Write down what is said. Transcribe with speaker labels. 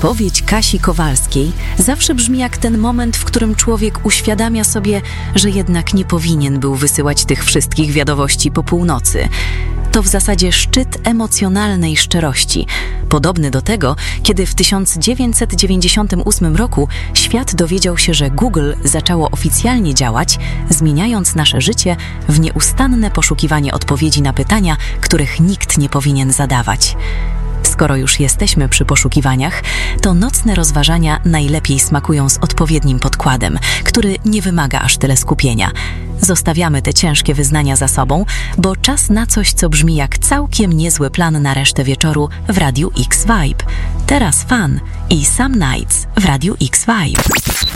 Speaker 1: Wypowiedź Kasi Kowalskiej zawsze brzmi jak ten moment, w którym człowiek uświadamia sobie, że jednak nie powinien był wysyłać tych wszystkich wiadomości po północy. To w zasadzie szczyt emocjonalnej szczerości, podobny do tego, kiedy w 1998 roku świat dowiedział się, że Google zaczęło oficjalnie działać, zmieniając nasze życie w nieustanne poszukiwanie odpowiedzi na pytania, których nikt nie powinien zadawać. Skoro już jesteśmy przy poszukiwaniach, to nocne rozważania najlepiej smakują z odpowiednim podkładem, który nie wymaga aż tyle skupienia. Zostawiamy te ciężkie wyznania za sobą, bo czas na coś, co brzmi jak całkiem niezły plan na resztę wieczoru w Radiu X Vibe. Teraz Fun i Some Nights w Radiu X Vibe.